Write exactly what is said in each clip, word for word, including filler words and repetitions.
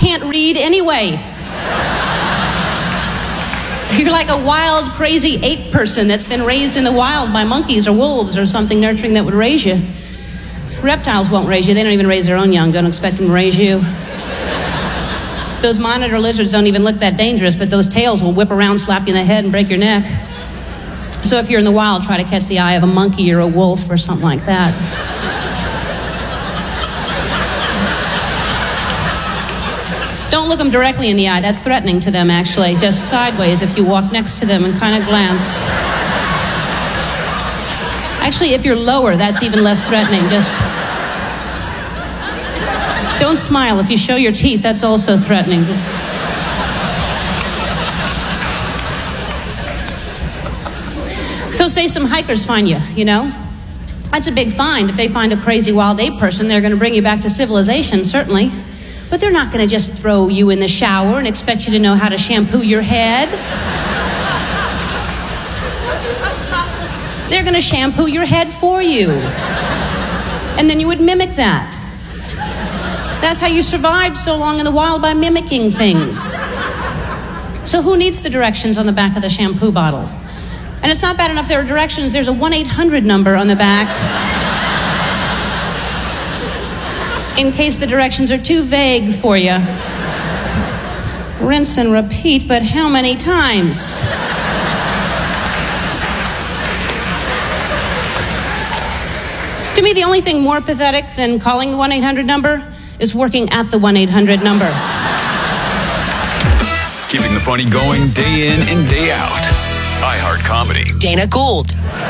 can't read anyway. You're like a wild, crazy ape person that's been raised in the wild by monkeys or wolves or something nurturing that would raise you. Reptiles won't raise you. They don't even raise their own young. Don't expect them to raise you. Those monitor lizards don't even look that dangerous, but those tails will whip around, slap you in the head, and break your neck. So if you're in the wild, try to catch the eye of a monkey or a wolf or something like that. Don't look them directly in the eye. That's threatening to them, actually. Just sideways if you walk next to them and kind of glance. Actually, if you're lower, that's even less threatening. Just don't smile. If you show your teeth, that's also threatening. So say some hikers find you, you know? That's a big find. If they find a crazy wild ape person, they're going to bring you back to civilization, certainly. But they're not going to just throw you in the shower and expect you to know how to shampoo your head. They're going to shampoo your head for you. And then you would mimic that. That's how you survived so long in the wild, by mimicking things. So who needs the directions on the back of the shampoo bottle? And it's not bad enough there are directions. There's a one eight hundred number on the back. In case the directions are too vague for you. Rinse and repeat, but how many times? To me, the only thing more pathetic than calling the one eight hundred number is working at the one eight hundred number. Keeping the funny going day in and day out. iHeart Comedy. Dana Gould.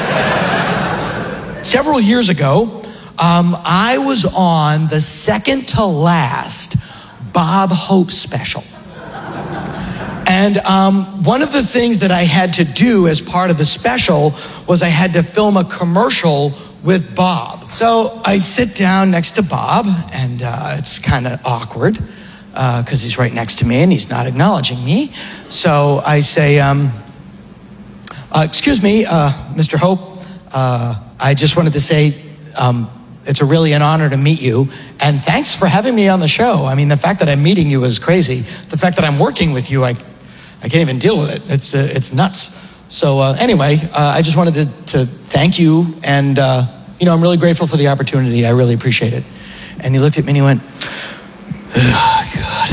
Several years ago, um, I was on the second to last Bob Hope special. And um, one of the things that I had to do as part of the special was I had to film a commercial with Bob. So I sit down next to Bob, and uh, it's kind of awkward because uh, he's right next to me and he's not acknowledging me. So I say, um, uh, excuse me, uh, Mister Hope, uh, I just wanted to say um, it's a really an honor to meet you, and thanks for having me on the show. I mean, the fact that I'm meeting you is crazy. The fact that I'm working with you, I, I can't even deal with it. It's uh, it's nuts. So uh, anyway, uh, I just wanted to, to thank you, and uh, you know, I'm really grateful for the opportunity. I really appreciate it. And he looked at me and he went, oh,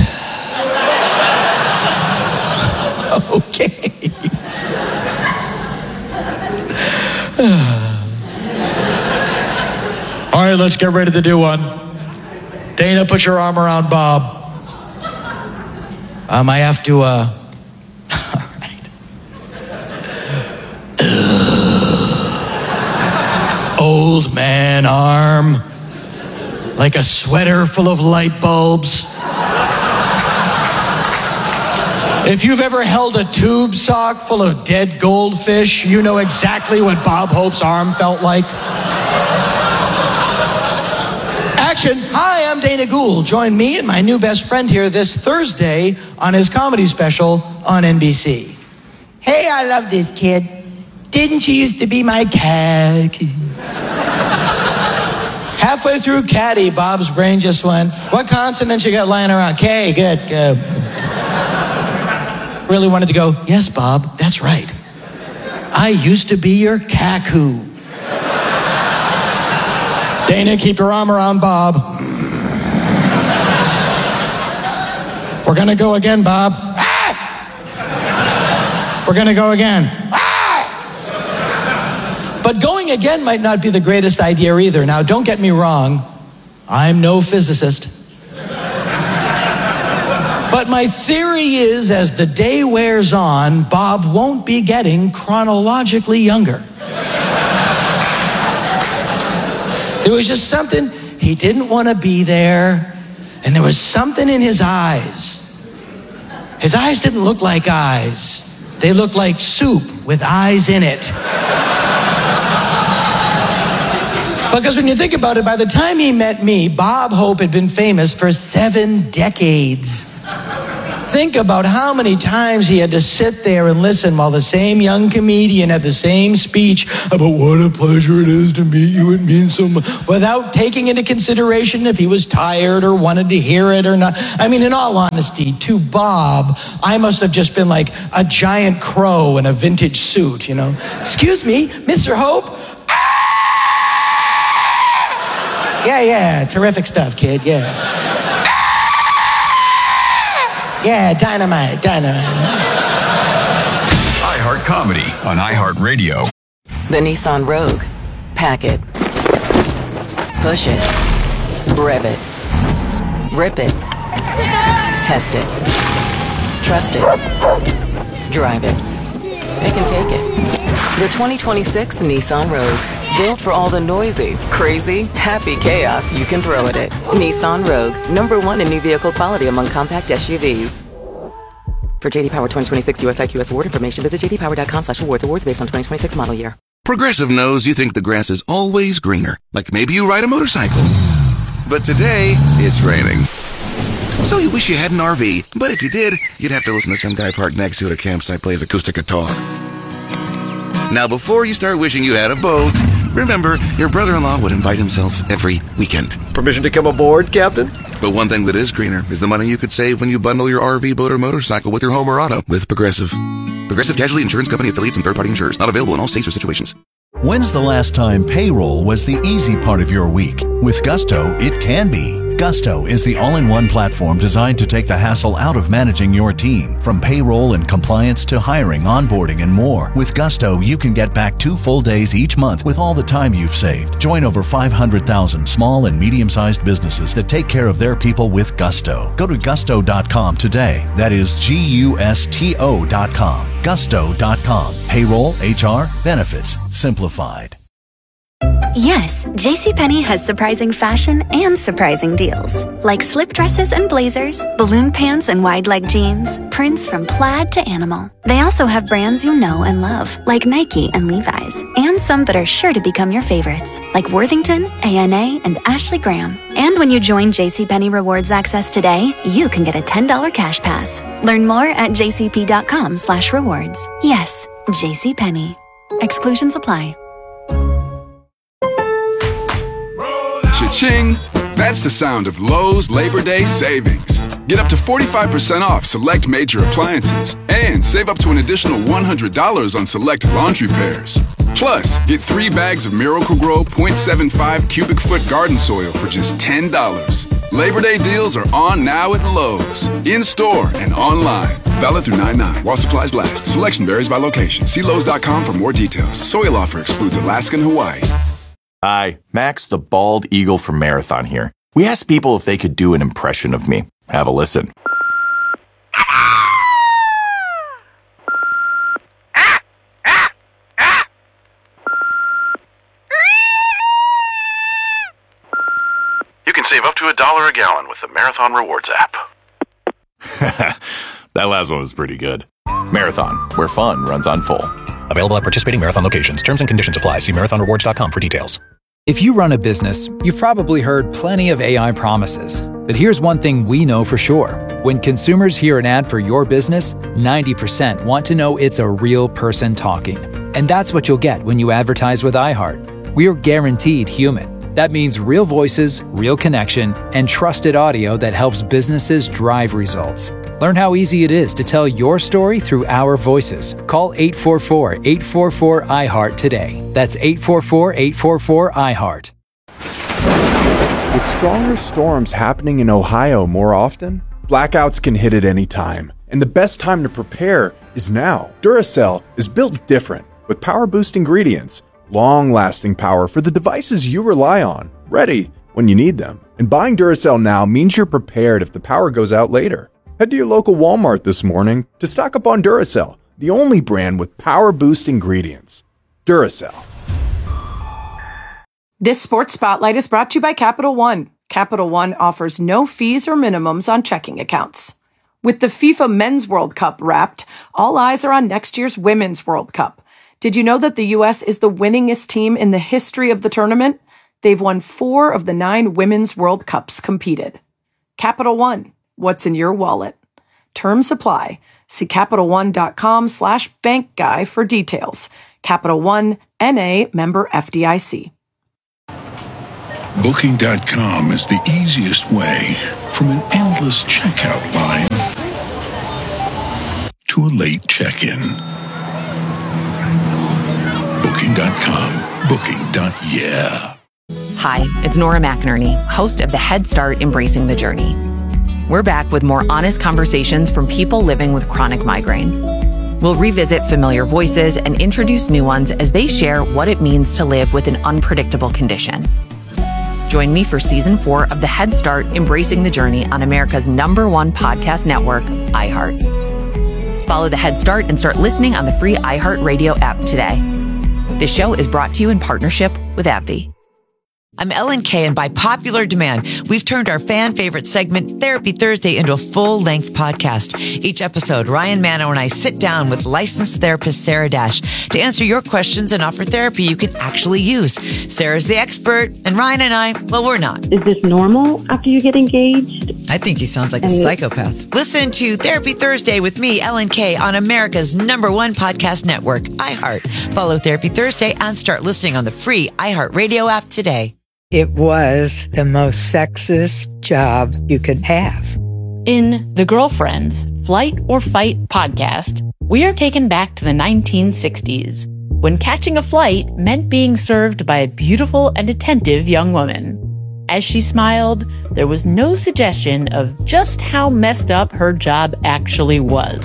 God. Okay. All right, let's get ready to do one. Dana, put your arm around Bob. Um, I have to, uh, all right. Old man arm, like a sweater full of light bulbs. If you've ever held a tube sock full of dead goldfish, you know exactly what Bob Hope's arm felt like. Action. Hi, I'm Dana Gould. Join me and my new best friend here this Thursday on his comedy special on N B C. Hey, I love this kid. Didn't you used to be my khaki? Halfway through caddy, Bob's brain just went, what consonants you got lying around? K, good, good. Really wanted to go, yes, Bob, that's right. I used to be your cackoo. Dana, keep your arm around Bob. We're gonna go again, Bob. Ah! We're gonna go again. Ah! But going again might not be the greatest idea either. Now, don't get me wrong. I'm no physicist. But my theory is, as the day wears on, Bob won't be getting chronologically younger. There was just something, he didn't want to be there, and there was something in his eyes. His eyes didn't look like eyes. They looked like soup with eyes in it. Because when you think about it, by the time he met me, Bob Hope had been famous for seven decades. think about how many times he had to sit there and listen while the same young comedian had the same speech about what a pleasure it is to meet you, it means so much, without taking into consideration if he was tired or wanted to hear it or not. I mean, in all honesty, to Bob, I must have just been like a giant crow in a vintage suit, you know. Excuse me, Mister Hope? Ah! Yeah, yeah, terrific stuff, kid, yeah. Ah! Yeah, dynamite, dynamite. iHeart Comedy on iHeartRadio. The Nissan Rogue. Pack it. Push it. Rev it. Rip it. Test it. Trust it. Drive it. Pick and take it. The twenty twenty-six Nissan Rogue. Built for all the noisy, crazy, happy chaos you can throw at it. Nissan Rogue. Number one in new vehicle quality among compact S U Vs. For J D Power twenty twenty-six U S I Q S award information, visit j d power dot com slash awards. Awards based on twenty twenty-six model year. Progressive knows you think the grass is always greener. Like maybe you ride a motorcycle. But today, it's raining. So you wish you had an R V. But if you did, you'd have to listen to some guy parked next to you at a campsite plays acoustic guitar. Now, before you start wishing you had a boat, remember, your brother-in-law would invite himself every weekend. Permission to come aboard, Captain? But one thing that is greener is the money you could save when you bundle your R V, boat, or motorcycle with your home or auto with Progressive. Progressive Casualty Insurance Company affiliates and third-party insurers. Not available in all states or situations. When's the last time payroll was the easy part of your week? With Gusto, it can be. Gusto is the all-in-one platform designed to take the hassle out of managing your team. From payroll and compliance to hiring, onboarding, and more. With Gusto, you can get back two full days each month with all the time you've saved. Join over five hundred thousand small and medium-sized businesses that take care of their people with Gusto. Go to gusto dot com today. That is G U S T O dot com. gusto dot com. Payroll, H R, benefits, simplified. Yes, JCPenney has surprising fashion and surprising deals. Like slip dresses and blazers, balloon pants and wide leg jeans, prints from plaid to animal. They also have brands you know and love, like Nike and Levi's, and some that are sure to become your favorites, like Worthington, A N A, and Ashley Graham. And when you join JCPenney Rewards Access today, you can get a ten dollars cash pass. Learn more at jcp.com slash rewards. Yes, JCPenney. Exclusions apply. Cha-ching! That's the sound of Lowe's Labor Day savings. Get up to forty-five percent off select major appliances and save up to an additional one hundred dollars on select laundry pairs. Plus, get three bags of Miracle-Gro point seven five cubic foot garden soil for just ten dollars. Labor Day deals are on now at Lowe's, in-store and online. Valid through nine nine while supplies last. Selection varies by location. See Lowe's dot com for more details. Soil offer excludes Alaska and Hawaii. Hi, Max the Bald Eagle from Marathon here. We asked people if they could do an impression of me. Have a listen. You can save up to a dollar a gallon with the Marathon Rewards app. That last one was pretty good. Marathon, where fun runs on full. Available at participating Marathon locations. Terms and conditions apply. See marathon rewards dot com for details. If you run a business, you've probably heard plenty of A I promises. But here's one thing we know for sure. When consumers hear an ad for your business, ninety percent want to know it's a real person talking. And that's what you'll get when you advertise with iHeart. We're guaranteed human. That means real voices, real connection, and trusted audio that helps businesses drive results. Learn how easy it is to tell your story through our voices. Call eight four four, eight four four, I heart today. That's eight four four, eight four four, I heart. With stronger storms happening in Ohio more often, blackouts can hit at any time. And the best time to prepare is now. Duracell is built different with power boost ingredients, long-lasting power for the devices you rely on, ready when you need them. And buying Duracell now means you're prepared if the power goes out later. Head to your local Walmart this morning to stock up on Duracell, the only brand with power boost ingredients. Duracell. This Sports Spotlight is brought to you by Capital One. Capital One offers no fees or minimums on checking accounts. With the FIFA Men's World Cup wrapped, all eyes are on next year's Women's World Cup. Did you know that the U S is the winningest team in the history of the tournament? They've won four of the nine Women's World Cups competed. Capital One. What's in your wallet? Terms apply. See CapitalOne.com slash bank guy for details. Capital One, N A, member F D I C. Booking dot com is the easiest way from an endless checkout line to a late check-in. Booking dot com. Booking. Yeah. Hi, it's Nora McInerney, host of the Head Start Embracing the Journey. We're back with more honest conversations from people living with chronic migraine. We'll revisit familiar voices and introduce new ones as they share what it means to live with an unpredictable condition. Join me for season four of the Head Start Embracing the Journey on America's number one podcast network, iHeart. Follow the Head Start and start listening on the free iHeartRadio app today. This show is brought to you in partnership with AbbVie. I'm Ellen Kay, and by popular demand, we've turned our fan favorite segment, Therapy Thursday, into a full-length podcast. Each episode, Ryan Manno and I sit down with licensed therapist Sarah Dash to answer your questions and offer therapy you can actually use. Sarah's the expert, and Ryan and I, well, we're not. Is this normal after you get engaged? I think he sounds like a psychopath. Listen to Therapy Thursday with me, Ellen Kay, on America's number one podcast network, iHeart. Follow Therapy Thursday and start listening on the free iHeartRadio app today. It was the most sexist job you could have. In The Girlfriends, Flight or Fight podcast, we are taken back to the nineteen sixties, when catching a flight meant being served by a beautiful and attentive young woman. As she smiled, there was no suggestion of just how messed up her job actually was.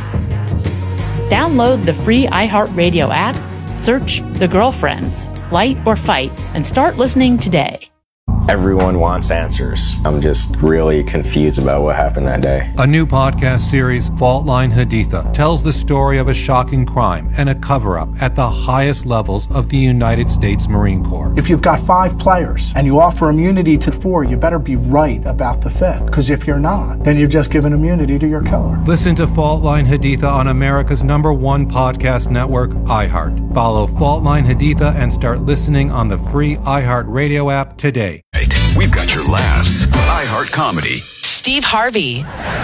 Download the free iHeartRadio app, search The Girlfriends, Flight or Fight, and start listening today. Everyone wants answers. I'm just really confused about what happened that day. A new podcast series, Fault Line Haditha, tells the story of a shocking crime and a cover-up at the highest levels of the United States Marine Corps. If you've got five players and you offer immunity to four, you better be right about the fifth. Because if you're not, then you've just given immunity to your killer. Listen to Fault Line Haditha on America's number one podcast network, iHeart. Follow Fault Line Haditha and start listening on the free iHeartRadio app today. We've got your laughs. iHeart Comedy. Steve Harvey.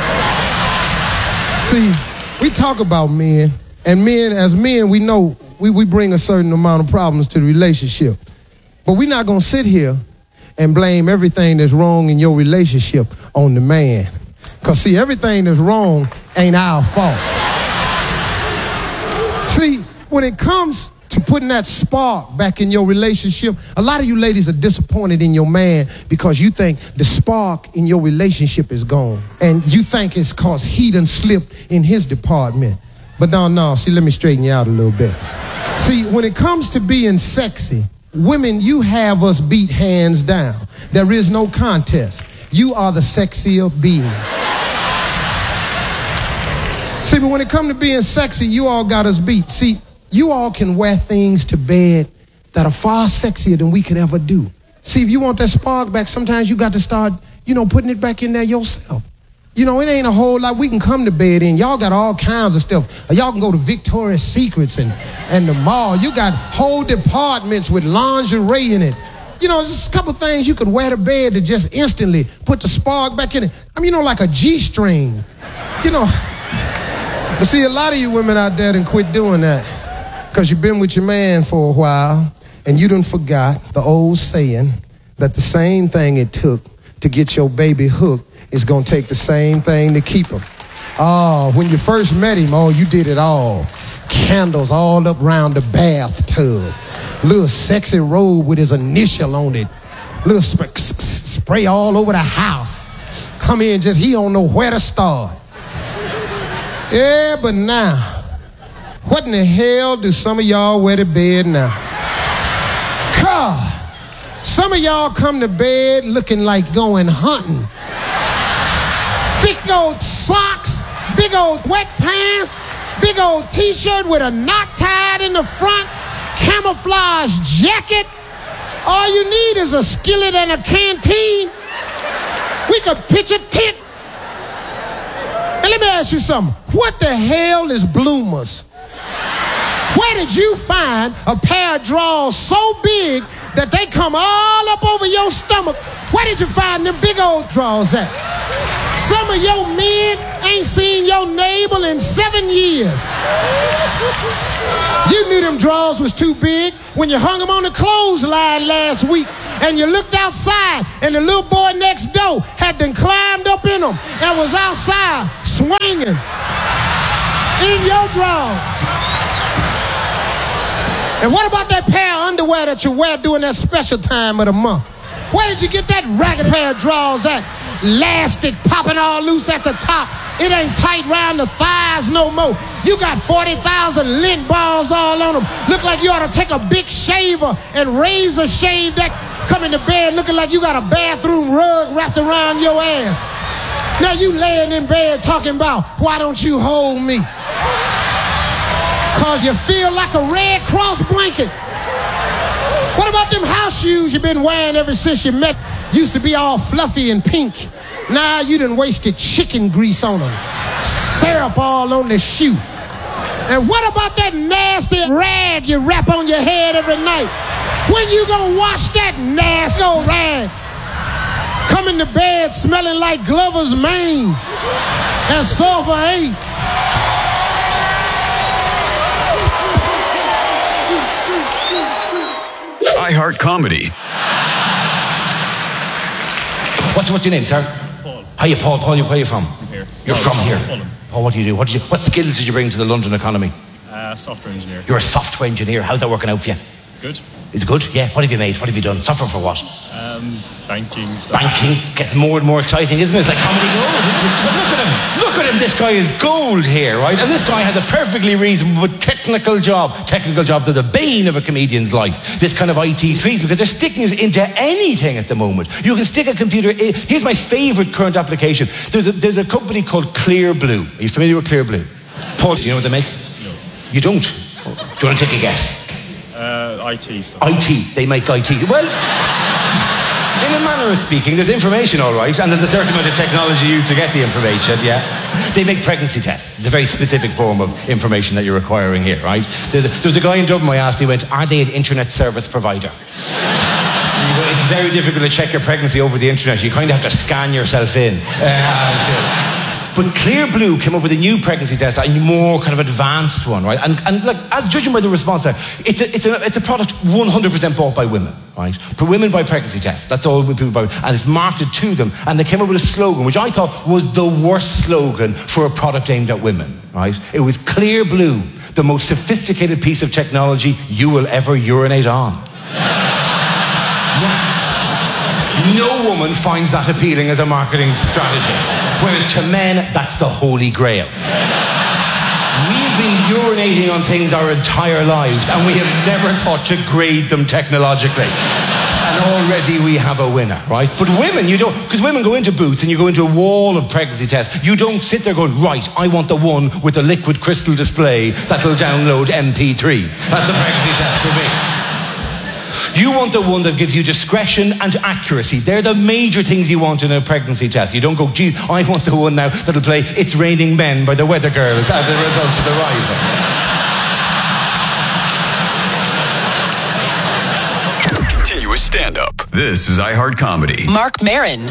See, we talk about men, and men, as men, we know we, we bring a certain amount of problems to the relationship. But we're not going to sit here and blame everything that's wrong in your relationship on the man. Because, see, everything that's wrong ain't our fault. See, when it comes to putting that spark back in your relationship, a lot of you ladies are disappointed in your man because you think the spark in your relationship is gone. And you think it's because he done slipped in his department. But no, no, see, let me straighten you out a little bit. See, when it comes to being sexy, women, you have us beat hands down. There is no contest. You are the sexier being. See, but when it comes to being sexy, you all got us beat. See, you all can wear things to bed that are far sexier than we could ever do. See, if you want that spark back, sometimes you got to start, you know, putting it back in there yourself. You know, it ain't a whole lot we can come to bed in. Y'all got all kinds of stuff. Y'all can go to Victoria's Secrets and, and the mall. You got whole departments with lingerie in it. You know, there's a couple things you could wear to bed to just instantly put the spark back in it. I mean, you know, like a G-string. You know, but see, a lot of you women out there done quit doing that. Because you've been with your man for a while and you done forgot the old saying that the same thing it took to get your baby hooked is going to take the same thing to keep him. Oh, when you first met him, oh, you did it all. Candles all up around the bathtub. Little sexy robe with his initial on it. Little sp- spray all over the house. Come in just, he don't know where to start. Yeah, but now, what in the hell do some of y'all wear to bed now? God, some of y'all come to bed looking like going hunting. Thick old socks, big old wet pants, big old t-shirt with a knot tied in the front, camouflage jacket. All you need is a skillet and a canteen. We could pitch a tent. And let me ask you something. What the hell is bloomers? Where did you find a pair of drawers so big that they come all up over your stomach? Where did you find them big old drawers at? Some of your men ain't seen your your neighbor in seven years. You knew them drawers was too big when you hung them on the clothesline last week and you looked outside and the little boy next door had done climbed up in them and was outside swinging in your drawers. And what about that pair of underwear that you wear during that special time of the month? Where did you get that ragged pair of drawers at? Elastic popping all loose at the top. It ain't tight round the thighs no more. You got forty thousand lint balls all on them. Look like you ought to take a big shaver and razor shave that. Come into bed looking like you got a bathroom rug wrapped around your ass. Now you laying in bed talking about, why don't you hold me? Cause you feel like a Red Cross blanket. What about them house shoes you've been wearing ever since you met? Used to be all fluffy and pink. Now you done wasted chicken grease on them. Syrup all on the shoe. And what about that nasty rag you wrap on your head every night? When you gonna wash that nasty old rag? Coming to bed smelling like Glover's mane and sulfur eight. iHeart Comedy. What's, what's your name, sir? Paul. Hiya, Paul. Paul, where are you from? From here. You're no, from here. Fulham. Paul, what do you do? What, do you, what skills did you bring to the London economy? Uh, software engineer. You're a software engineer. How's that working out for you? Good. Is it good? Yeah. What have you made? What have you done? Software for what? Um, banking stuff. Banking. It's getting more and more exciting, isn't it? It's like comedy gold. Look at him. Look at him. This guy is gold here, right? And this guy has a perfectly reasonable technical job. Technical jobs are the bane of a comedian's life. This kind of I T streets, because they're sticking it into anything at the moment. You can stick a computer in. Here's my favorite current application. There's a, there's a company called Clear Blue. Are you familiar with Clear Blue? Paul, do you know what they make? No. You don't? Do you want to take a guess? Uh, I T stuff. I T. They make I T. Well, in a manner of speaking, there's information, all right, and there's a certain amount of technology used to get the information, yeah? They make pregnancy tests. It's a very specific form of information that you're acquiring here, right? There's a, there's a guy in Dublin I asked, he went, are they an internet service provider? It's very difficult to check your pregnancy over the internet. You kind of have to scan yourself in. Uh, so. But Clear Blue came up with a new pregnancy test, a more kind of advanced one, right? And, and like, as judging by the response there, it's a, it's a, it's a product one hundred percent bought by women, right? For women buy pregnancy tests. That's all people buy. And it's marketed to them. And they came up with a slogan, which I thought was the worst slogan for a product aimed at women, right? It was Clear Blue, the most sophisticated piece of technology you will ever urinate on. No woman finds that appealing as a marketing strategy. Whereas to men, that's the holy grail. We've been urinating on things our entire lives, and we have never thought to grade them technologically. And already we have a winner, right? But women, you don't, because women go into Boots and you go into a wall of pregnancy tests. You don't sit there going, right, I want the one with the liquid crystal display that'll download M P threes. That's the pregnancy test for me. You want the one that gives you discretion and accuracy. They're the major things you want in a pregnancy test. You don't go, gee, I want the one now that'll play It's Raining Men by the Weather Girls as a result of the rival. Continuous stand-up. This is iHeart Comedy. Mark Maron.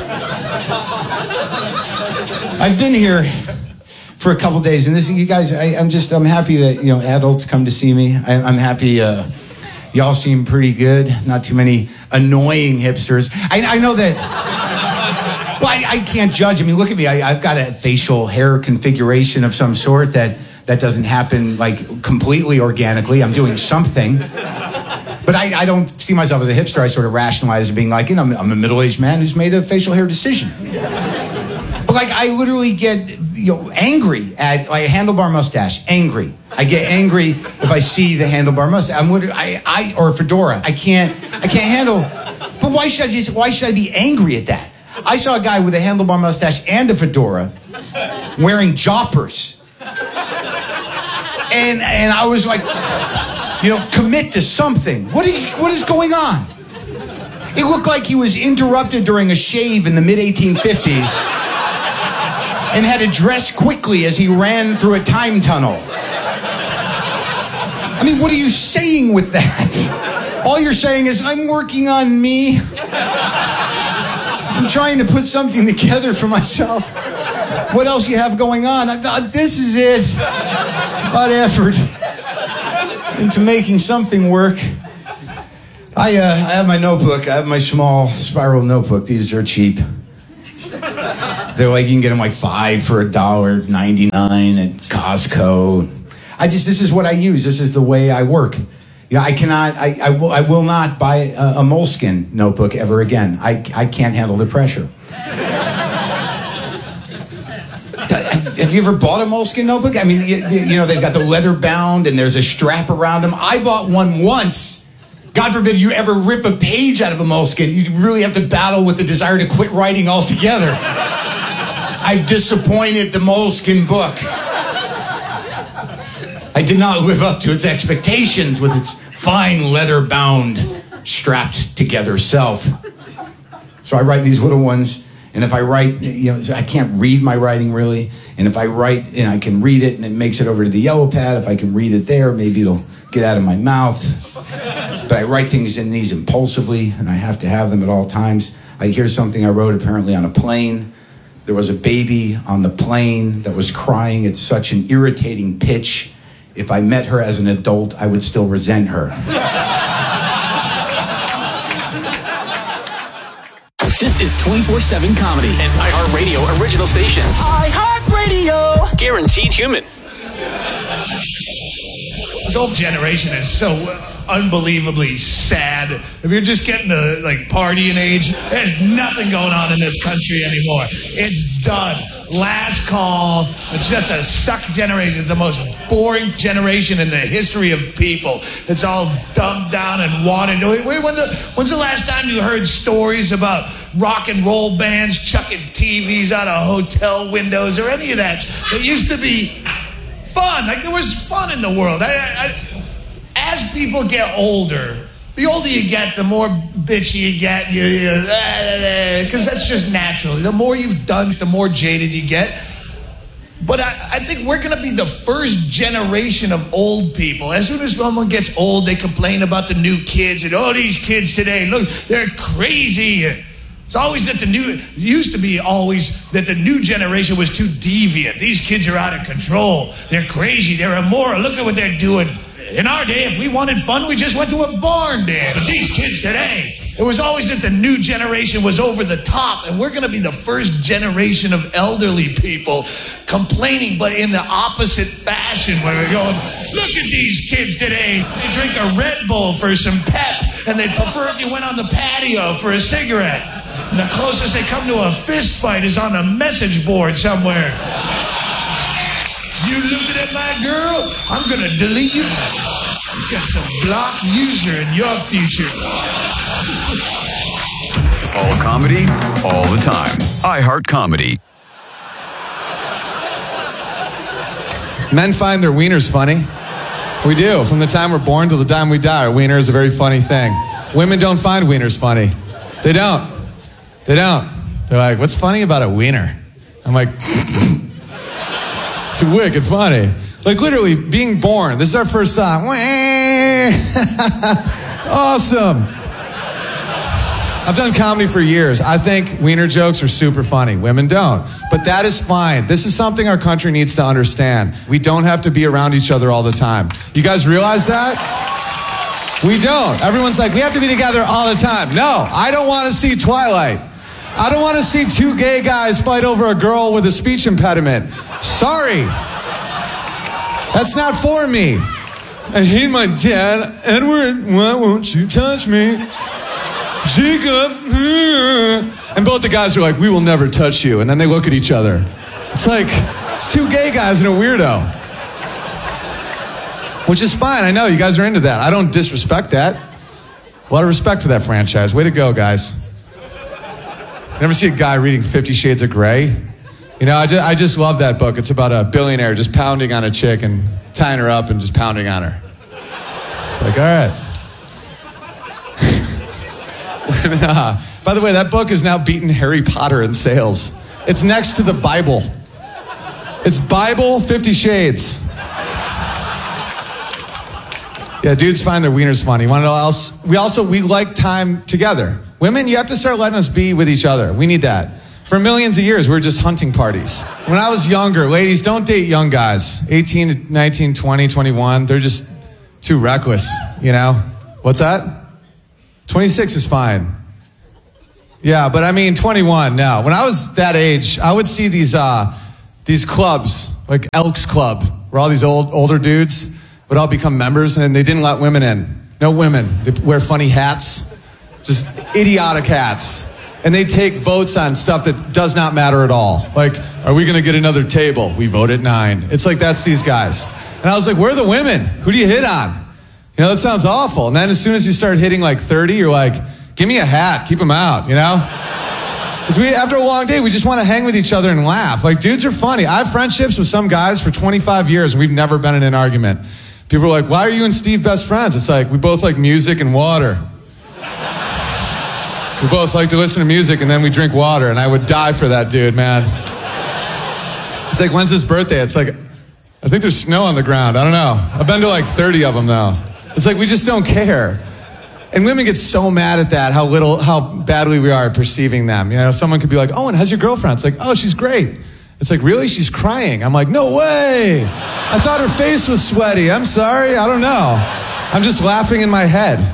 I've been here for a couple days, and this, you guys, I, I'm just, I'm happy that, you know, adults come to see me. I, I'm happy, uh, y'all seem pretty good. Not too many annoying hipsters. I, I know that... Well, I, I can't judge. I mean, look at me. I, I've got a facial hair configuration of some sort that, that doesn't happen, like, completely organically. I'm doing something. But I, I don't see myself as a hipster. I sort of rationalize it being like, you know, I'm, I'm a middle-aged man who's made a facial hair decision. But, like, I literally get, you know, angry at my handlebar mustache. Angry. I get angry if I see the handlebar mustache. I'm literally, I, I, or a fedora. I can't, I can't handle. But why should I just, why should I be angry at that? I saw a guy with a handlebar mustache and a fedora wearing joppers. And, and I was like, you know, commit to something. What is, what is going on? It looked like he was interrupted during a shave in the mid eighteen fifties and had to dress quickly as he ran through a time tunnel. I mean, what are you saying with that? All you're saying is, I'm working on me. I'm trying to put something together for myself. What else you have going on? I thought, this is it. A lot of effort into making something work. I, uh, I have my notebook. I have my small spiral notebook. These are cheap. They're like, you can get them like five for a dollar ninety-nine at Costco. I just, this is what I use. This is the way I work. You know, I cannot, I, I, will, I will not buy a, a Moleskine notebook ever again. I, I can't handle the pressure. Have you ever bought a Moleskine notebook? I mean, you, you know, they've got the leather bound and there's a strap around them. I bought one once. God forbid you ever rip a page out of a Moleskine. You really have to battle with the desire to quit writing altogether. I've disappointed the Moleskine book. I did not live up to its expectations with its fine leather-bound, strapped-together self. So I write these little ones, and if I write, you know, I can't read my writing really, and if I write and I can read it and it makes it over to the yellow pad, if I can read it there, maybe it'll get out of my mouth. But I write things in these impulsively, and I have to have them at all times. I hear something I wrote apparently on a plane. There was a baby on the plane that was crying at such an irritating pitch. If I met her as an adult, I would still resent her. This is twenty-four seven Comedy, an iHeartRadio original station. iHeartRadio! Guaranteed human. This old generation is so unbelievably sad. If you're just getting to like partying age, there's nothing going on in this country anymore. It's done. Last call. It's just a suck generation. It's the most boring generation in the history of people. It's all dumbed down and watered. Wait, wait, when's the, when's the last time you heard stories about rock and roll bands chucking T Vs out of hotel windows or any of that? It used to be fun. Like there was fun in the world. I, I, I, as people get older, the older you get, the more bitchy you get, you, because that's just natural. The more you've done, the more jaded you get. But I, I think we're going to be the first generation of old people. As soon as someone gets old, they complain about the new kids. And, oh, these kids today, look, they're crazy. It's always that the new, it used to be always that the new generation was too deviant. These kids are out of control. They're crazy. They're immoral. Look at what they're doing. In our day, if we wanted fun, we just went to a barn dance. But these kids today, it was always that the new generation was over the top, and we're going to be the first generation of elderly people complaining, but in the opposite fashion, where we're going, look at these kids today. They drink a Red Bull for some pep, and they'd prefer if you went on the patio for a cigarette. And the closest they come to a fist fight is on a message board somewhere. You looking at my girl? I'm going to delete you. You got some blocked user in your future. All comedy, all the time. iHeart Comedy. Men find their wieners funny. We do. From the time we're born till the time we die, our wiener is a very funny thing. Women don't find wieners funny. They don't. They don't. They're like, what's funny about a wiener? I'm like... It's wicked funny. Like literally being born. This is our first time. Awesome. I've done comedy for years. I think wiener jokes are super funny. Women don't. But that is fine. This is something our country needs to understand. We don't have to be around each other all the time. You guys realize that? We don't. Everyone's like, we have to be together all the time. No, I don't want to see Twilight. I don't want to see two gay guys fight over a girl with a speech impediment. Sorry. That's not for me. I hate my dad. Edward, why won't you touch me? Jacob. And both the guys are like, we will never touch you. And then they look at each other. It's like, it's two gay guys and a weirdo. Which is fine. I know you guys are into that. I don't disrespect that. A lot of respect for that franchise. Way to go, guys. Never see a guy reading Fifty Shades of Grey? You know, I just, I just love that book. It's about a billionaire just pounding on a chick and tying her up and just pounding on her. It's like, all right. uh, by the way, that book has now beaten Harry Potter in sales. It's next to the Bible. It's Bible, Fifty Shades. Yeah, dudes find their wieners funny. Want to know what else? We also, we like time together. Women, you have to start letting us be with each other. We need that. For millions of years, we were just hunting parties. When I was younger, ladies, don't date young guys. eighteen, nineteen, twenty, twenty-one, they're just too reckless, you know? What's that? twenty-six is fine. Yeah, but I mean, twenty-one, no. When I was that age, I would see these uh, these clubs, like Elks Club, where all these old older dudes would all become members, and they didn't let women in. No women. They wear funny hats, just idiotic hats. And they take votes on stuff that does not matter at all. Like, are we going to get another table? We vote at nine. It's like, that's these guys. And I was like, where are the women? Who do you hit on? You know, that sounds awful. And then as soon as you start hitting like thirty, you're like, give me a hat, keep them out, you know? Because we, after a long day, we just want to hang with each other and laugh. Like, dudes are funny. I have friendships with some guys for twenty-five years, and we've never been in an argument. People are like, why are you and Steve best friends? It's like, we both like music and water. We both like to listen to music, and then we drink water, and I would die for that dude, man. It's like, when's his birthday? It's like, I think there's snow on the ground. I don't know. I've been to like thirty of them now. It's like, we just don't care. And women get so mad at that, how little, how badly we are at perceiving them. You know, someone could be like, oh, and how's your girlfriend? It's like, oh, she's great. It's like, really? She's crying. I'm like, no way. I thought her face was sweaty. I'm sorry. I don't know. I'm just laughing in my head.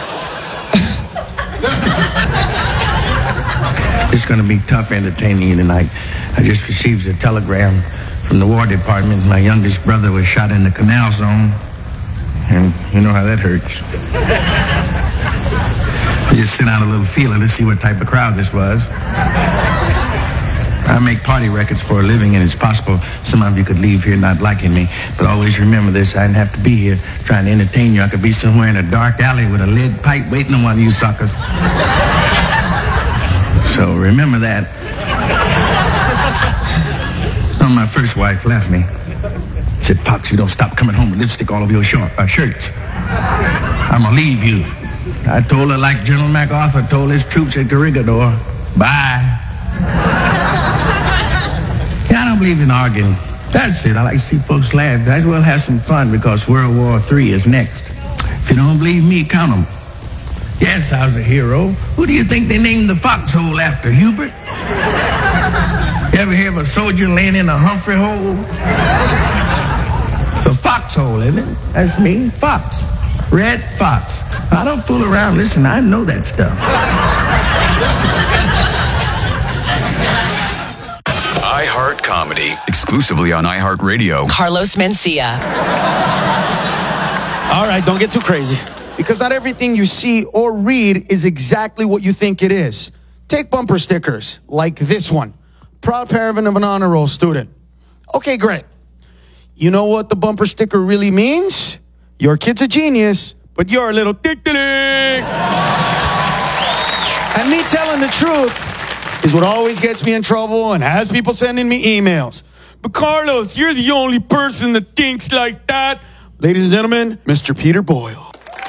It's going to be tough entertaining you tonight. I just received a telegram from the War Department. My youngest brother was shot in the canal zone. And you know how that hurts. I just sent out a little feeler to see what type of crowd this was. I make party records for a living, and it's possible some of you could leave here not liking me. But always remember this, I didn't have to be here trying to entertain you. I could be somewhere in a dark alley with a lead pipe waiting on one of you suckers. So remember that. Oh, my first wife left me. Said, Fox, you don't stop coming home with lipstick all over your short, uh, shirts. I'm gonna leave you. I told her like General MacArthur told his troops at Corregidor, bye. Yeah, I don't believe in arguing. That's it. I like to see folks laugh. Might as well have some fun because World War Three is next. If you don't believe me, count them. Yes, I was a hero. Who do you think they named the foxhole after, Hubert? You ever hear of a soldier laying in a Humphrey hole? It's a foxhole, isn't it? That's me, Fox. Red Fox. I don't fool around. Listen, I know that stuff. iHeart Comedy, exclusively on iHeartRadio. Carlos Mencia. All right, don't get too crazy. Because not everything you see or read is exactly what you think it is. Take bumper stickers, like this one. Proud parent of an honor roll student. Okay, great. You know what the bumper sticker really means? Your kid's a genius, but you're a little dick-dick. And me telling the truth is what always gets me in trouble and has people sending me emails. But Carlos, you're the only person that thinks like that. Ladies and gentlemen, Mister Peter Boyle.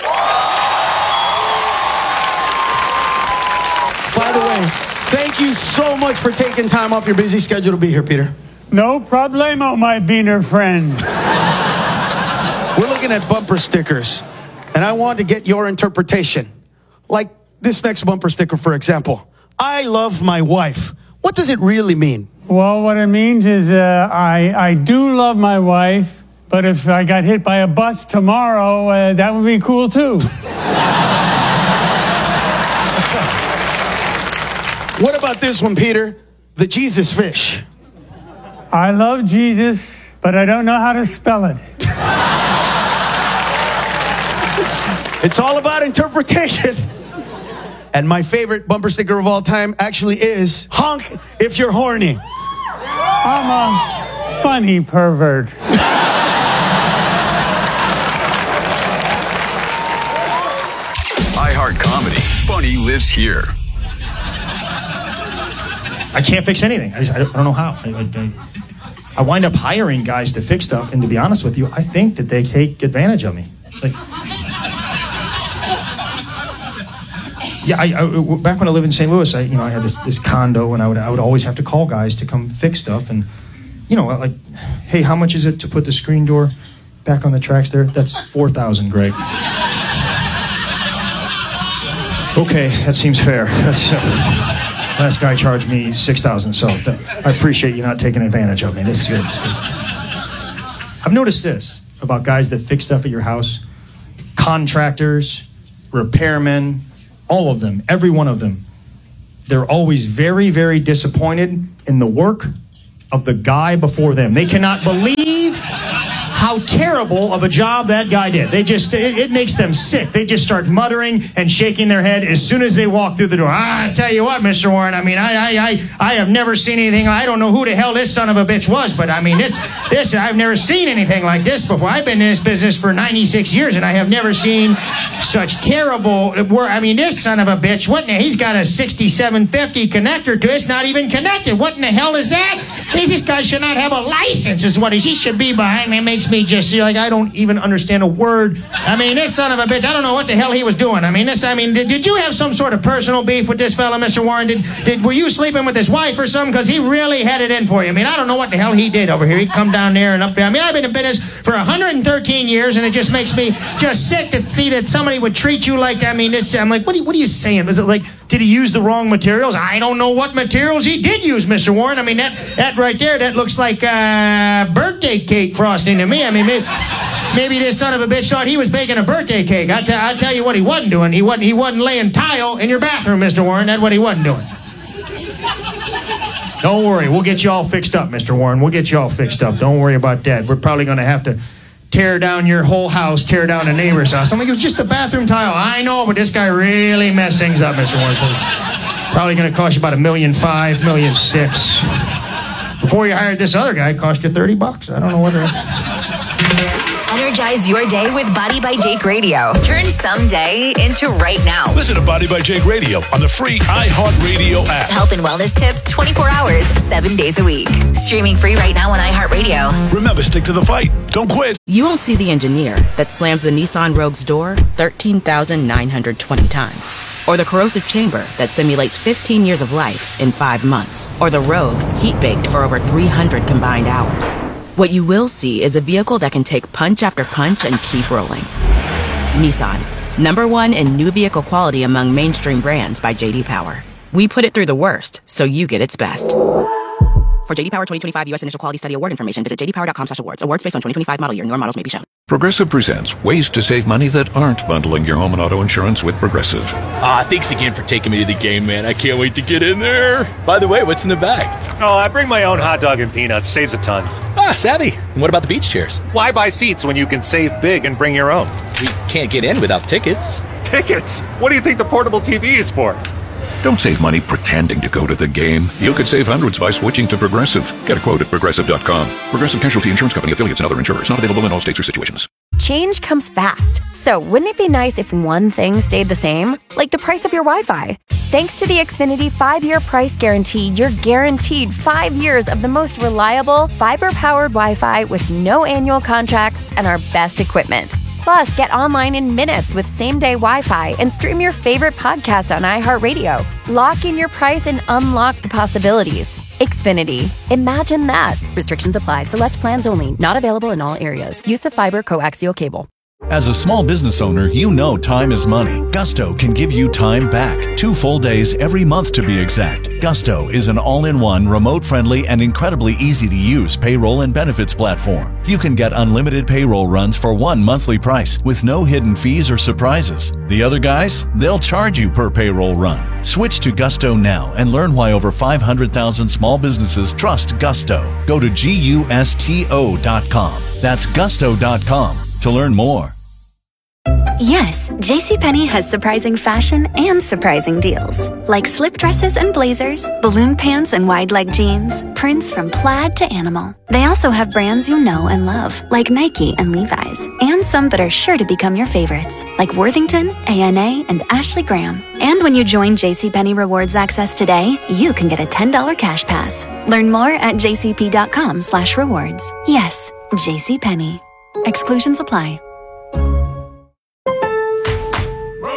By the way, thank you so much for taking time off your busy schedule to be here, Peter. No problemo, my beaner friend. We're looking at bumper stickers, and I want to get your interpretation. Like this next bumper sticker, for example. I love my wife. What does it really mean? Well, what it means is uh, I, I do love my wife, but if I got hit by a bus tomorrow, uh, that would be cool too. What about this one, Peter? The Jesus fish. I love Jesus, but I don't know how to spell it. It's all about interpretation. And my favorite bumper sticker of all time actually is honk if you're horny. I'm a funny pervert. iHeart Comedy. Funny lives here. I can't fix anything. I, just, I, don't, I don't know how. I, I, I wind up hiring guys to fix stuff, and to be honest with you, I think that they take advantage of me. Like, yeah, I, I, back when I lived in Saint Louis, I, you know, I had this, this condo, and I would, I would always have to call guys to come fix stuff, and you know, like, hey, how much is it to put the screen door back on the tracks there? That's four thousand, Greg. Okay, that seems fair. That's. Uh, Last guy charged me six thousand dollars, so th- I appreciate you not taking advantage of me. This is good. This is good. I've noticed this about guys that fix stuff at your house. Contractors, repairmen, all of them, every one of them. They're always very, very disappointed in the work of the guy before them. They cannot believe how terrible of a job that guy did. They just, it, it makes them sick. They just start muttering and shaking their head as soon as they walk through the door. I tell you what, Mister Warren, I mean, I, I, I, I have never seen anything. I don't know who the hell this son of a bitch was, but I mean, it's, this, I've never seen anything like this before. I've been in this business for ninety-six years and I have never seen such terrible work. I mean, this son of a bitch, what in the, he's got a sixty-seven fifty connector to it. It's not even connected. What in the hell is that? This guy should not have a license is what he, he should be behind. It makes me just like, I don't even understand a word. I mean, this son of a bitch, I don't know what the hell he was doing. I mean, this, I mean, did, did you have some sort of personal beef with this fella, Mister Warren? Did, did were you sleeping with his wife or something? Because he really had it in for you. I mean, I don't know what the hell he did over here. He'd come down there and up there. I mean, I've been in business for one hundred thirteen years, and it just makes me just sick to see that somebody would treat you like, I mean, it's, I'm like, what are, you, what are you saying? Was it like, did he use the wrong materials? I don't know what materials he did use, Mister Warren. I mean, that, that right there, that looks like uh, birthday cake frosting to me. I mean, maybe, maybe this son of a bitch thought he was baking a birthday cake. I, t- I tell you what he wasn't doing. He wasn't, he wasn't laying tile in your bathroom, Mister Warren. That's what he wasn't doing. Don't worry. We'll get you all fixed up, Mister Warren. We'll get you all fixed up. Don't worry about that. We're probably going to have to tear down your whole house, tear down a neighbor's house. I'm like, it was just a bathroom tile. I know, but this guy really messed things up, Mister Warren. Probably going to cost you about a million five, million six. Before you hired this other guy, it cost you thirty bucks. I don't know what it is. Energize your day with Body by Jake Radio. Turn someday into right now. Listen to Body by Jake Radio on the free iHeartRadio app. Health and wellness tips twenty-four hours, seven days a week. Streaming free right now on iHeartRadio. Remember, stick to the fight. Don't quit. You won't see the engineer that slams the Nissan Rogue's door thirteen thousand nine hundred twenty times. Or the corrosive chamber that simulates fifteen years of life in five months. Or the Rogue heat-baked for over three hundred combined hours. What you will see is a vehicle that can take punch after punch and keep rolling. Nissan, number one in new vehicle quality among mainstream brands by J D Power. We put it through the worst, so you get its best. For J D Power twenty twenty-five U S Initial Quality Study Award information, visit j d power dot com slash awards. Awards based on twenty twenty-five model year. Newer models may be shown. Progressive presents ways to save money that aren't bundling your home and auto insurance with Progressive. Ah, thanks again for taking me to the game, man. I can't wait to get in there. By the way, what's in the bag? Oh, I bring my own hot dog and peanuts. Saves a ton. Ah, savvy. And what about the beach chairs? Why buy seats when you can save big and bring your own? We can't get in without tickets. Tickets? What do you think the portable T V is for? Don't save money pretending to go to the game. You could save hundreds by switching to Progressive. Get a quote at progressive dot com. Progressive Casualty Insurance Company, affiliates, and other insurers. Not available in all states or situations. Change comes fast. So wouldn't it be nice if one thing stayed the same? Like the price of your Wi-Fi. Thanks to the Xfinity five-year price guarantee, you're guaranteed five years of the most reliable, fiber-powered Wi-Fi with no annual contracts and our best equipment. Plus, get online in minutes with same-day Wi-Fi and stream your favorite podcast on iHeartRadio. Lock in your price and unlock the possibilities. Xfinity. Imagine that. Restrictions apply. Select plans only. Not available in all areas. Use of fiber coaxial cable. As a small business owner, you know time is money. Gusto can give you time back. Two full days every month to be exact. Gusto is an all-in-one, remote-friendly, and incredibly easy-to-use payroll and benefits platform. You can get unlimited payroll runs for one monthly price with no hidden fees or surprises. The other guys, they'll charge you per payroll run. Switch to Gusto now and learn why over five hundred thousand small businesses trust Gusto. Go to gusto dot com. That's gusto dot com to learn more. Yes, JCPenney has surprising fashion and surprising deals. Like slip dresses and blazers, balloon pants and wide leg jeans, prints from plaid to animal. They also have brands you know and love, like Nike and Levi's, and some that are sure to become your favorites, like Worthington, A N A, and Ashley Graham. And when you join JCPenney Rewards Access today, you can get a ten dollars cash pass. Learn more at jcp.com slash rewards. Yes, JCPenney. Exclusions apply.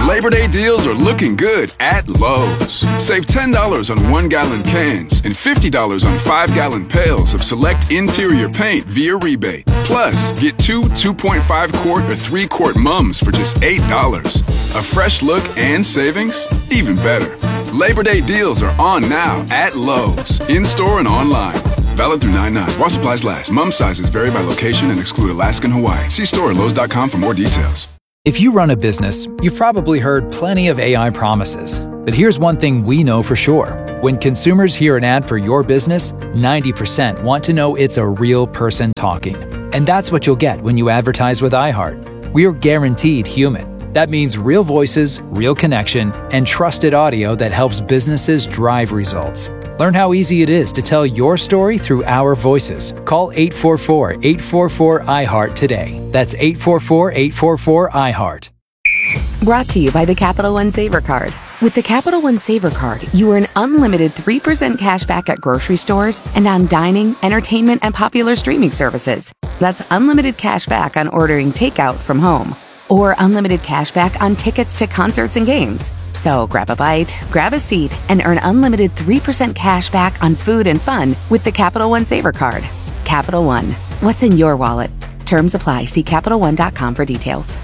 Labor Day deals are looking good at Lowe's. Save ten dollars on one-gallon cans and fifty dollars on five-gallon pails of select interior paint via rebate. Plus, get two two point five quart or three quart mums for just eight dollars. A fresh look and savings? Even better. Labor Day deals are on now at Lowe's, in-store and online. Valid through nine nine. While supplies last. Mum sizes vary by location and exclude Alaska and Hawaii. See store at Lowe's dot com for more details. If you run a business, you've probably heard plenty of A I promises. But here's one thing we know for sure. When consumers hear an ad for your business, ninety percent want to know it's a real person talking. And that's what you'll get when you advertise with iHeart. We're guaranteed human. That means real voices, real connection, and trusted audio that helps businesses drive results. Learn how easy it is to tell your story through our voices. Call eight four four, eight four four, I heart today. That's eight four four, eight four four, I heart. Brought to you by the Capital One Saver Card. With the Capital One Saver Card, you earn unlimited three percent cash back at grocery stores and on dining, entertainment, and popular streaming services. That's unlimited cash back on ordering takeout from home. Or unlimited cash back on tickets to concerts and games. So grab a bite, grab a seat, and earn unlimited three percent cash back on food and fun with the Capital One Saver Card. Capital One. What's in your wallet? Terms apply. See Capital One dot com for details.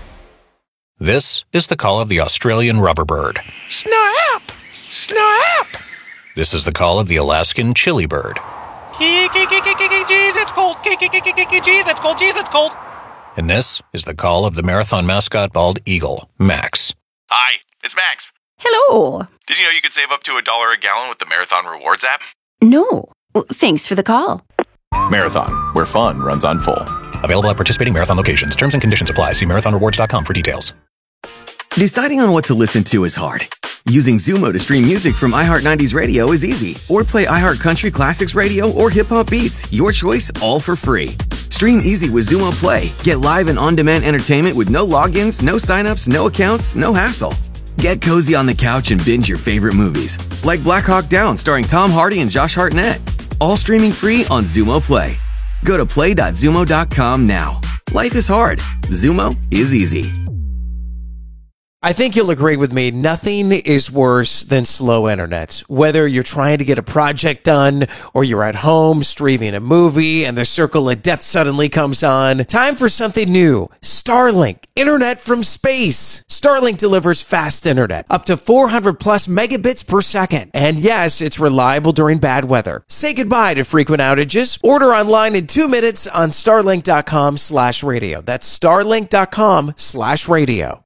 This is the call of the Australian rubber bird. Snap! Snap! This is the call of the Alaskan chili bird. Jeez, it's cold. Jeez, it's cold. Jeez, it's cold. And this is the call of the marathon mascot bald eagle, Max. Hi, it's Max. Hello. Did you know you could save up to a dollar a gallon with the Marathon Rewards app? No. Well, thanks for the call. Marathon, where fun runs on full. Available at participating Marathon locations. Terms and conditions apply. See marathon rewards dot com for details. Deciding on what to listen to is hard. Using Zumo to stream music from iHeart nineties Radio is easy. Or play iHeart Country Classics Radio or Hip Hop Beats. Your choice, all for free. Stream easy with Zumo Play. Get live and on-demand entertainment with no logins, no signups, no accounts, no hassle. Get cozy on the couch and binge your favorite movies. Like Black Hawk Down starring Tom Hardy and Josh Hartnett. All streaming free on Zumo Play. Go to play dot zumo dot com now. Life is hard. Zumo is easy. I think you'll agree with me, nothing is worse than slow internet. Whether you're trying to get a project done or you're at home streaming a movie and the circle of death suddenly comes on, time for something new. Starlink, internet from space. Starlink delivers fast internet, up to four hundred plus megabits per second. And yes, it's reliable during bad weather. Say goodbye to frequent outages. Order online in two minutes on starlink dot com slash radio. That's starlink dot com slash radio.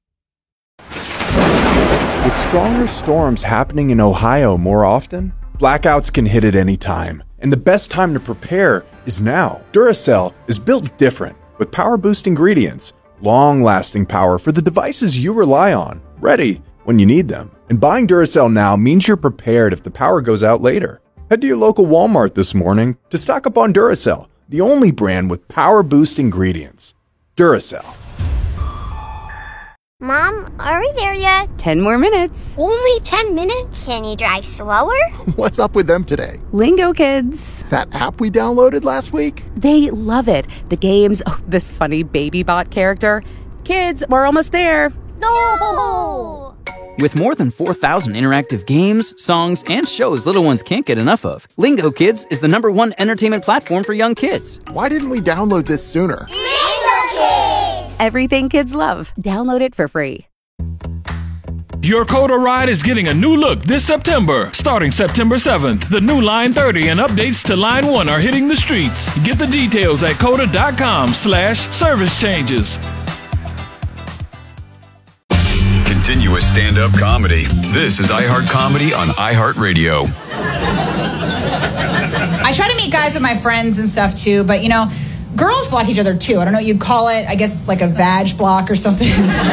With stronger storms happening in Ohio more often, blackouts can hit at any time. And the best time to prepare is now. Duracell is built different, with power-boost ingredients, long-lasting power for the devices you rely on, ready when you need them. And buying Duracell now means you're prepared if the power goes out later. Head to your local Walmart this morning to stock up on Duracell, the only brand with power-boost ingredients. Duracell. Mom, are we there yet? Ten more minutes. Only ten minutes? Can you drive slower? What's up with them today? Lingo Kids. That app we downloaded last week? They love it. The games, oh, this funny baby bot character. Kids, we're almost there. No! With more than four thousand interactive games, songs, and shows little ones can't get enough of, Lingo Kids is the number one entertainment platform for young kids. Why didn't we download this sooner? Lingo Kids! Everything kids love. Download it for free. Your Coda ride is getting a new look this September. Starting September seventh, the new Line thirty and updates to Line one are hitting the streets. Get the details at coda dot com slash service changes. Continuous stand-up comedy. This is iHeart Comedy on iHeartRadio. I try to meet guys with my friends and stuff too, but you know, girls block each other too. I don't know what you'd call it. I guess like a vag block or something.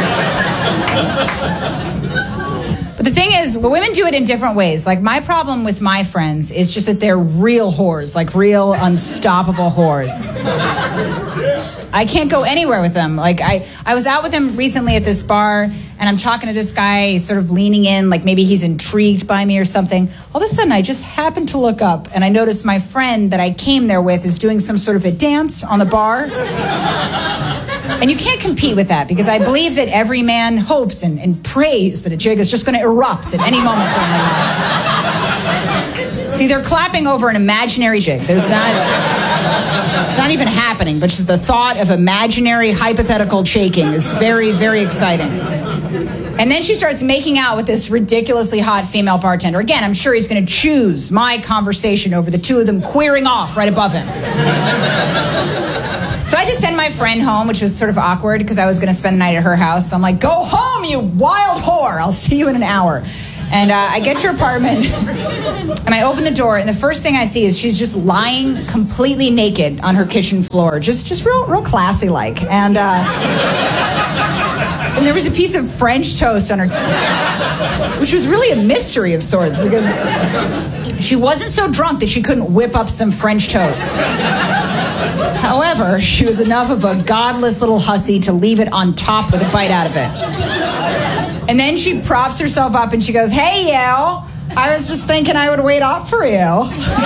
But the thing is, well, women do it in different ways. Like, my problem with my friends is just that they're real whores, like real unstoppable whores. I can't go anywhere with them. Like, I, I was out with him recently at this bar, and I'm talking to this guy, he's sort of leaning in, like maybe he's intrigued by me or something. All of a sudden, I just happened to look up, and I noticed my friend that I came there with is doing some sort of a dance on the bar. And you can't compete with that because I believe that every man hopes and, and prays that a jig is just going to erupt at any moment during their lives. See, they're clapping over an imaginary jig. There's not, it's not even happening, but just the thought of imaginary hypothetical shaking is very, very exciting. And then she starts making out with this ridiculously hot female bartender. Again, I'm sure he's going to choose my conversation over the two of them queering off right above him. So I just sent my friend home, which was sort of awkward because I was going to spend the night at her house. So I'm like, go home, you wild whore. I'll see you in an hour. And uh, I get to her apartment, and I open the door, and the first thing I see is she's just lying completely naked on her kitchen floor, just just real real classy-like. And, uh, and there was a piece of French toast on her, which was really a mystery of sorts, because she wasn't so drunk that she couldn't whip up some French toast. However, she was enough of a godless little hussy to leave it on top with a bite out of it. And then she props herself up and she goes, hey, you, I was just thinking I would wait up for you.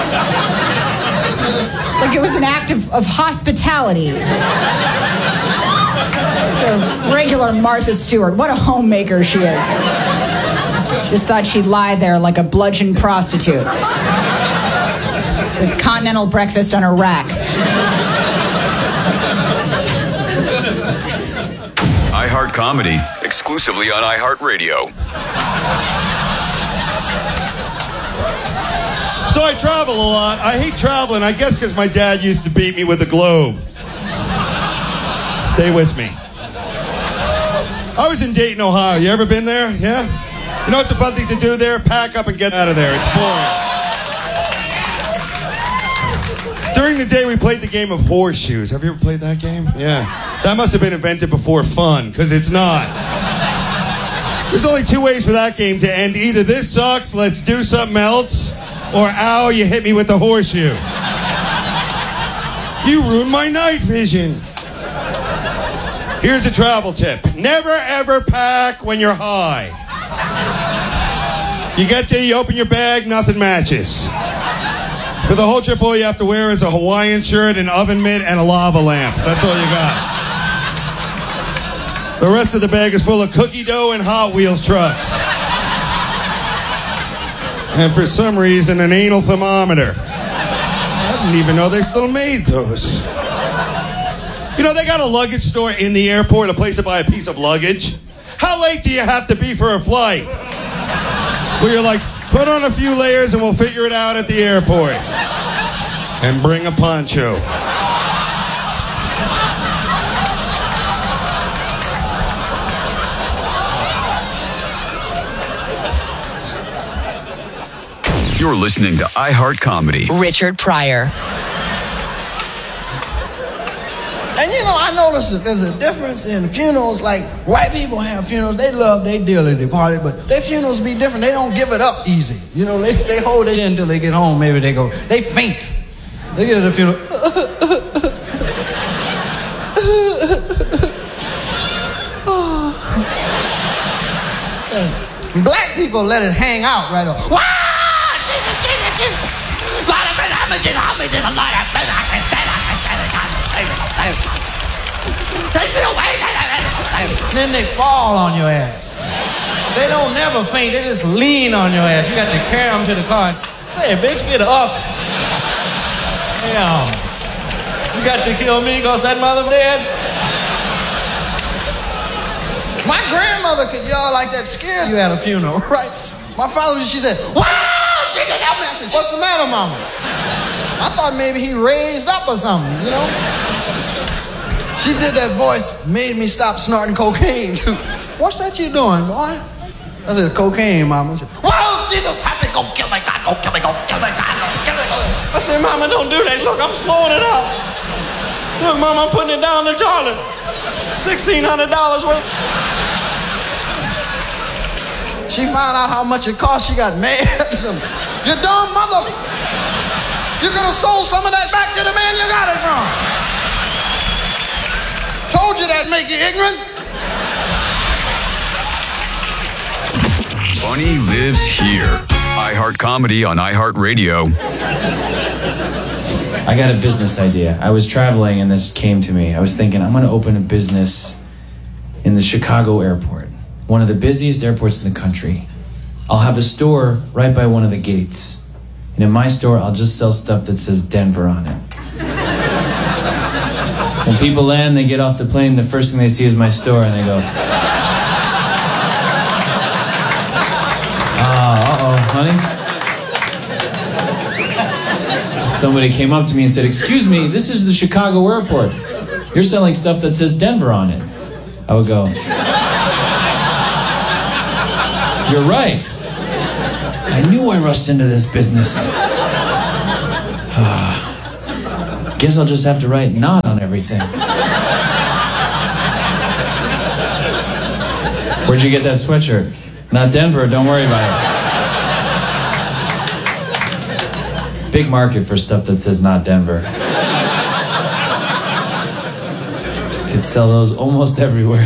Like it was an act of, of hospitality. Just a regular Martha Stewart. What a homemaker she is. Just thought she'd lie there like a bludgeon prostitute with continental breakfast on her rack. iHeart Comedy, exclusively on iHeartRadio. So I travel a lot. I hate traveling, I guess because my dad used to beat me with a globe. Stay with me. I was in Dayton, Ohio. You ever been there? Yeah? You know what's a fun thing to do there? Pack up and get out of there. It's boring. During the day, we played the game of horseshoes. Have you ever played that game? Yeah. That must have been invented before fun, because it's not. There's only two ways for that game to end. Either this sucks, let's do something else, or ow, you hit me with the horseshoe. You ruined my night vision. Here's a travel tip. Never ever pack when you're high. You get there, you open your bag, nothing matches. For the whole trip, all you have to wear is a Hawaiian shirt, an oven mitt, and a lava lamp. That's all you got. The rest of the bag is full of cookie dough and Hot Wheels trucks. And for some reason, an anal thermometer. I didn't even know they still made those. You know, they got a luggage store in the airport, a place to buy a piece of luggage. How late do you have to be for a flight? Where you're like, put on a few layers and we'll figure it out at the airport. And bring a poncho. You're listening to iHeart Comedy. Richard Pryor. And you know, I noticed that there's a difference in funerals. Like, white people have funerals, they love they dearly departed, but their funerals be different. They don't give it up easy. You know, they, they hold it in until they get home. Maybe they go, they faint. They get at a funeral. Black people let it hang out right up. Wow! Then they fall on your ass. They don't never faint, they just lean on your ass. You got to carry them to the car. Say, bitch, get up. Damn. You got to kill me because that mother dead? My grandmother could yell like that, scared you at a funeral, right? My father, she said, wow! She did help me. I said, what's the matter, mama? I thought maybe he raised up or something, you know? She did that voice, made me stop snorting cocaine. What's that you doing, boy? I said, cocaine, mama. She said, whoa, Jesus, help me, go kill me, God, go kill me, go kill me, God, go kill me. I said, mama, don't do that. Look, I'm slowing it up. Look, mama, I'm putting it down to Charlotte. sixteen hundred dollars worth. She found out how much it cost. She got mad. You dumb mother. You could have sold some of that back to the man you got it from. Told you that'd make you ignorant. Funny lives here. iHeart Comedy on iHeartRadio. I got a business idea. I was traveling and this came to me. I was thinking, I'm going to open a business in the Chicago airport, one of the busiest airports in the country. I'll have a store right by one of the gates. And in my store, I'll just sell stuff that says Denver on it. When people land, they get off the plane, the first thing they see is my store, and they go, ah, uh-oh, honey? Somebody came up to me and said, excuse me, this is the Chicago airport. You're selling stuff that says Denver on it. I would go, you're right. I knew I rushed into this business. Guess I'll just have to write not on everything. Where'd you get that sweatshirt? Not Denver, don't worry about it. Big market for stuff that says not Denver. Could sell those almost everywhere.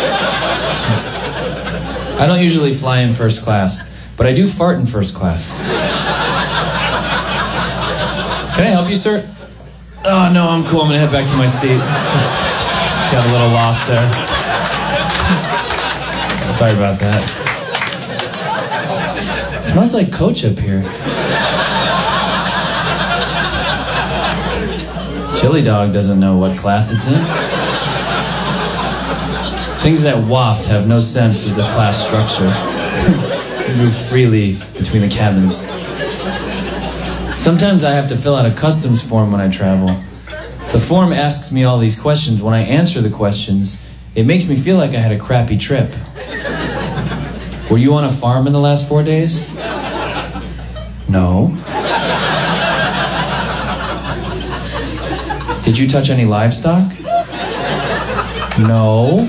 I don't usually fly in first class, but I do fart in first class. Can I help you, sir? Oh, no, I'm cool. I'm going to head back to my seat. Got a little lost there. Sorry about that. It smells like Coach up here. Chili Dog doesn't know what class it's in. Things that waft have no sense of the class structure. Move freely between the cabins. Sometimes I have to fill out a customs form when I travel. The form asks me all these questions. When I answer the questions, it makes me feel like I had a crappy trip. Were you on a farm in the last four days? No. Did you touch any livestock? No.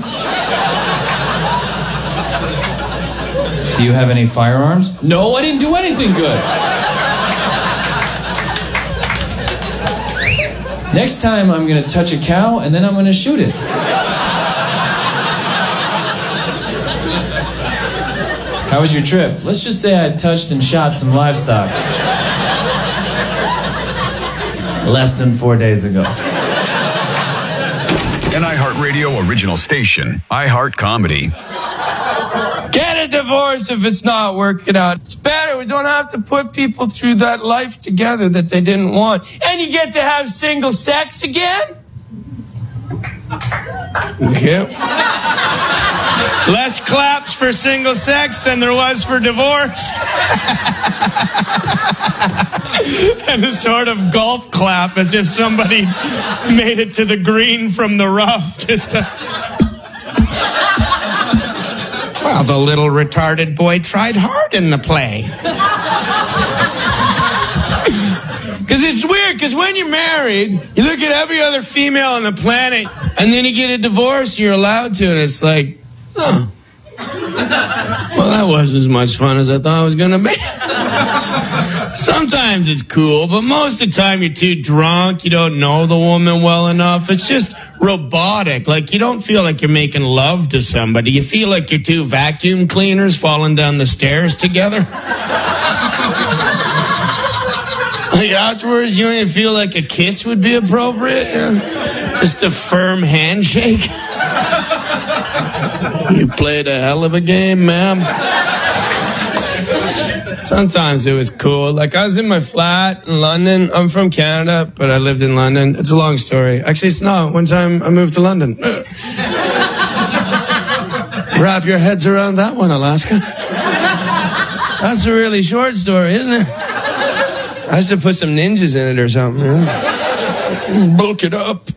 Do you have any firearms? No, I didn't do anything good. Next time I'm gonna touch a cow and then I'm gonna shoot it. How was your trip? Let's just say I touched and shot some livestock. Less than four days ago. An iHeartRadio original station, iHeart Comedy. Get a divorce if it's not working out. It's better. We don't have to put people through that life together that they didn't want. And you get to have single sex again? Okay. Less claps for single sex than there was for divorce. And a sort of golf clap as if somebody made it to the green from the rough. Just to... Well, the little retarded boy tried hard in the play. Because it's weird, because when you're married, you look at every other female on the planet, and then you get a divorce, you're allowed to, and it's like, oh. Well, that wasn't as much fun as I thought it was going to be. Sometimes it's cool, but most of the time you're too drunk, you don't know the woman well enough. It's just robotic. Like, you don't feel like you're making love to somebody. You feel like you're two vacuum cleaners falling down the stairs together. Like, afterwards, you don't even feel like a kiss would be appropriate. You know? Just a firm handshake. You played a hell of a game, ma'am. Sometimes it was cool. Like, I was in my flat in London. I'm from Canada, but I lived in London. It's a long story. Actually, it's not. One time I moved to London. Wrap your heads around that one, Alaska. That's a really short story, isn't it? I should put some ninjas in it or something. You know? Bulk it up.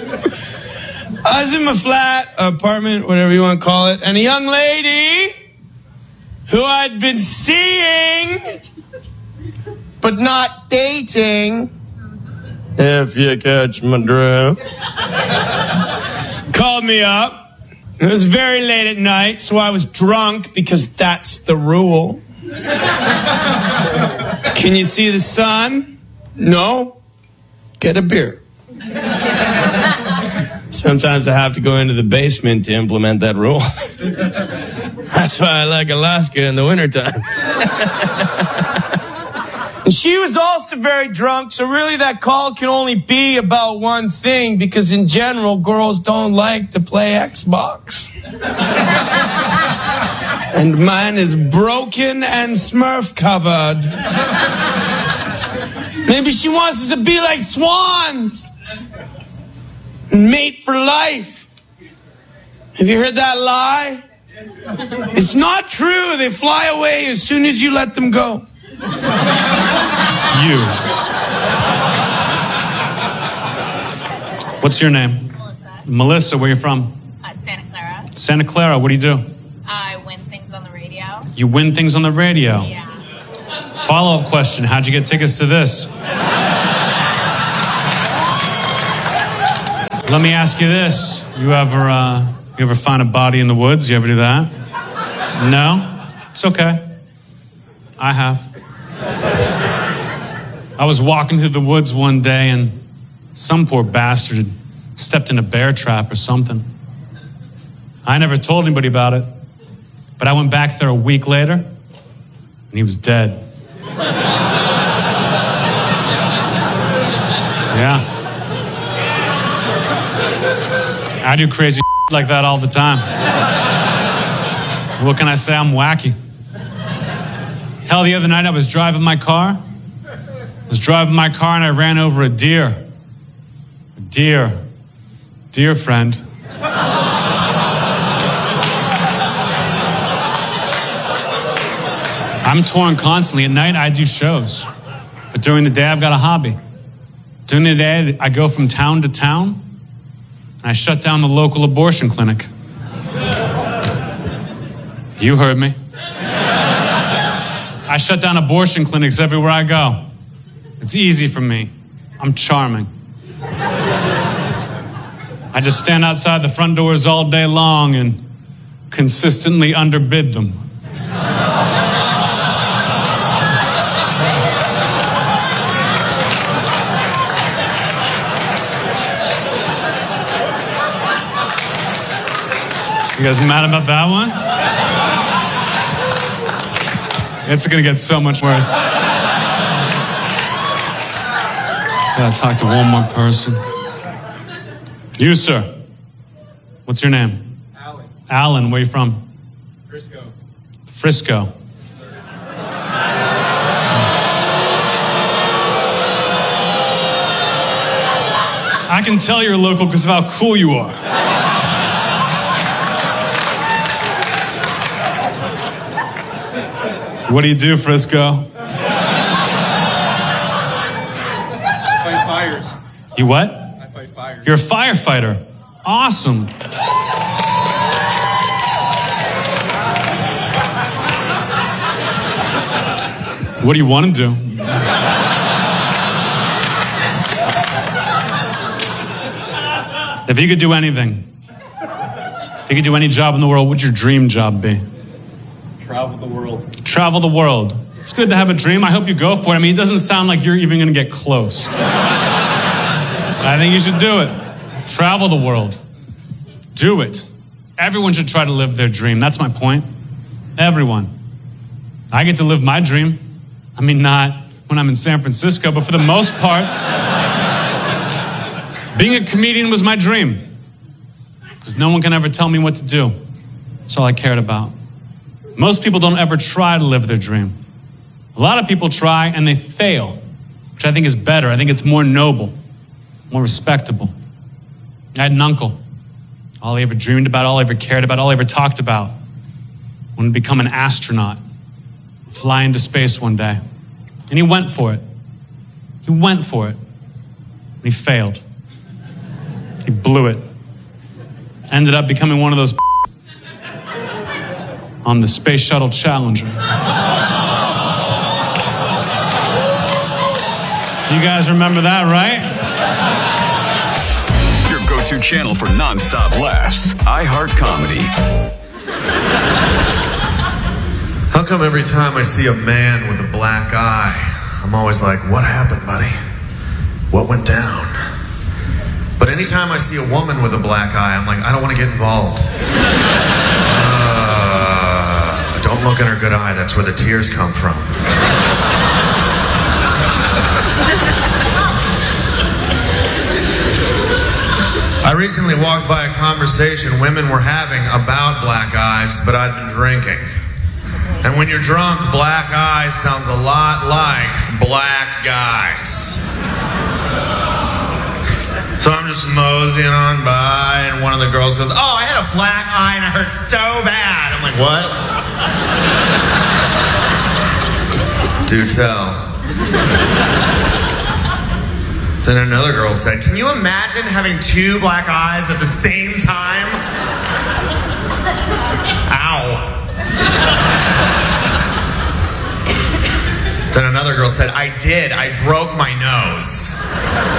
I was in my flat, apartment, whatever you want to call it, and a young lady who I'd been seeing, but not dating, if you catch my drift, called me up. It was very late at night, so I was drunk because that's the rule. Can you see the sun? No? Get a beer. Sometimes I have to go into the basement to implement that rule. That's why I like Alaska in the wintertime. And she was also very drunk, so really that call can only be about one thing, because in general, girls don't like to play Xbox. And mine is broken and Smurf covered. Maybe she wants us to be like swans and mate for life. Have you heard that lie? It's not true. They fly away as soon as you let them go. You. What's your name? Melissa. Melissa, where you from? Uh, Santa Clara. Santa Clara, what do you do? I win things on the radio. You win things on the radio. Yeah. Follow-up question, how'd you get tickets to this? Let me ask you this. You ever, uh, you ever find a body in the woods? You ever do that? No? It's okay. I have. I was walking through the woods one day and some poor bastard had stepped in a bear trap or something. I never told anybody about it, but I went back there a week later and he was dead. Yeah. I do crazy like that all the time. What can I say? I'm wacky. Hell, the other night I was driving my car. I was driving my car and I ran over a deer. A deer. Dear friend. I'm torn constantly. At night I do shows. But during the day I've got a hobby. During the day I go from town to town and I shut down the local abortion clinic. You heard me. I shut down abortion clinics everywhere I go. It's easy for me. I'm charming. I just stand outside the front doors all day long and consistently underbid them. You guys mad about that one? It's gonna get so much worse. Gotta talk to one more person. You, sir. What's your name? Alan. Alan, where you from? Frisco. Frisco. I can tell you're local because of how cool you are. What do you do, Frisco? Fight fires. You what? I fight fires. You're a firefighter. Awesome. What do you want to do? If you could do anything, if you could do any job in the world, what'd your dream job be? Travel the world. Travel the world. It's good to have a dream. I hope you go for it. I mean, it doesn't sound like you're even going to get close. I think you should do it. Travel the world. Do it. Everyone should try to live their dream. That's my point. Everyone. I get to live my dream. I mean, not when I'm in San Francisco, but for the most part, being a comedian was my dream. Because no one can ever tell me what to do. That's all I cared about. Most people don't ever try to live their dream. A lot of people try and they fail, which I think is better. I think it's more noble, more respectable. I had an uncle. All he ever dreamed about, all he ever cared about, all he ever talked about wanted to become an astronaut, fly into space one day. And he went for it. He went for it. And he failed. He blew it. Ended up becoming one of those on the Space Shuttle Challenger. You guys remember that, right? Your go-to channel for non-stop laughs. iHeart Comedy. How come every time I see a man with a black eye, I'm always like, what happened, buddy? What went down? But anytime I see a woman with a black eye, I'm like, I don't want to get involved. Uh, don't look in her good eye. That's where the tears come from. I recently walked by a conversation women were having about black eyes, but I'd been drinking. And when you're drunk, black eyes sounds a lot like black guys. So I'm just moseying on by, and one of the girls goes, "Oh, I had a black eye and it hurt so bad." I'm like, "What?" Do tell. Then another girl said, "Can you imagine having two black eyes at the same time?" Ow. Then another girl said, "I did. I broke my nose."